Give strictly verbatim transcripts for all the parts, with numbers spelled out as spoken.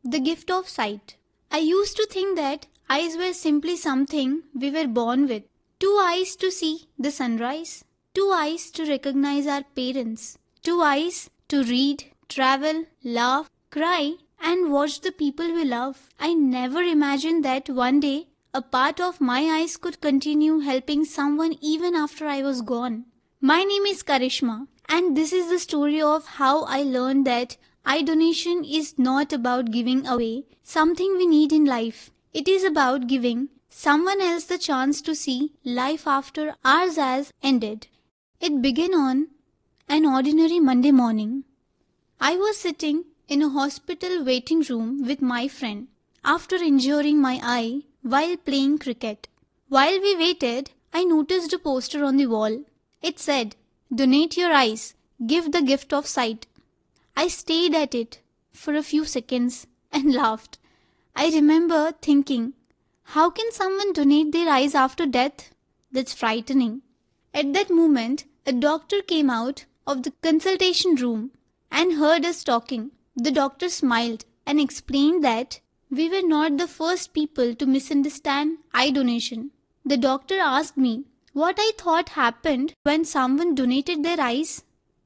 The gift of sight. I used to think that eyes were simply something we were born with. Two eyes to see the sunrise, two eyes to recognize our parents, two eyes to read, travel, laugh, cry, and watch the people we love. I never imagined that one day a part of my eyes could continue helping someone even after I was gone. My name is Karishma, and this is the story of how I learned that eye donation is not about giving away something we need in life. It is about giving someone else the chance to see life after ours has ended. It began on an ordinary Monday morning. I was sitting in a hospital waiting room with my friend after injuring my eye while playing cricket. While we waited, I noticed a poster on the wall. It said, "Donate your eyes, give the gift of sight." I stared at it for a few seconds and laughed. I remember thinking, how can someone donate their eyes after death? That's frightening. At that moment, a doctor came out of the consultation room and heard us talking. The doctor smiled and explained that we were not the first people to misunderstand eye donation. The doctor asked me what I thought happened when someone donated their eyes.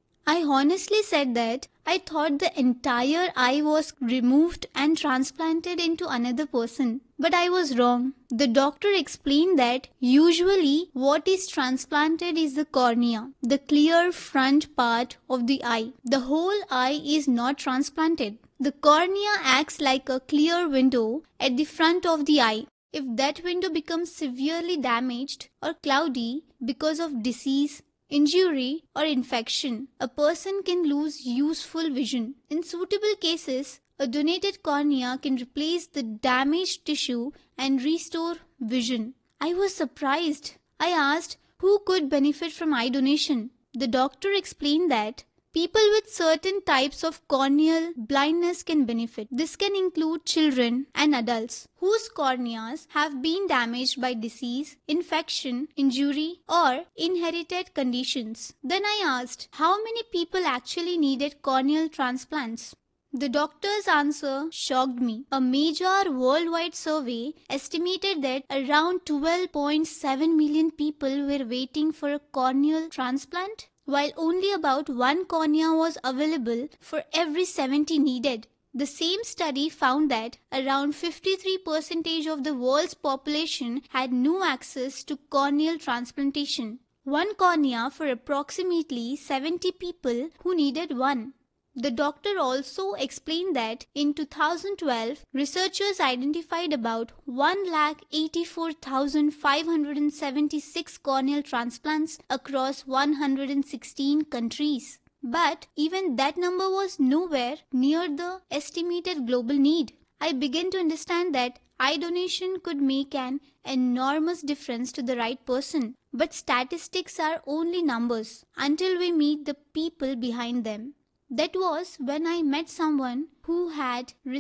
I honestly said that I thought the entire eye was removed and transplanted into another person. But I was wrong. The doctor explained that usually what is transplanted is the cornea, the clear front part of the eye. The whole eye is not transplanted. The cornea acts like a clear window at the front of the eye. If that window becomes severely damaged or cloudy because of disease, injury, or infection, a person can lose useful vision. In suitable cases, a donated cornea can replace the damaged tissue and restore vision. I was surprised. I asked who could benefit from eye donation. The doctor explained that people with certain types of corneal blindness can benefit. This can include children and adults whose corneas have been damaged by disease, infection, injury, or inherited conditions. Then I asked how many people actually needed corneal transplants. The doctor's answer shocked me. A major worldwide survey estimated that around twelve point seven million people were waiting for a corneal transplant, while only about one cornea was available for every seventy needed. The same study found that around fifty-three percent of the world's population had no access to corneal transplantation. One cornea for approximately seventy people who needed one. The doctor also explained that in two thousand twelve, researchers identified about one lakh eighty-four thousand five hundred seventy-six corneal transplants across one hundred sixteen countries. But even that number was nowhere near the estimated global need. I began to understand that eye donation could make an enormous difference to the right person. But statistics are only numbers until we meet the people behind them. That was when I met someone who had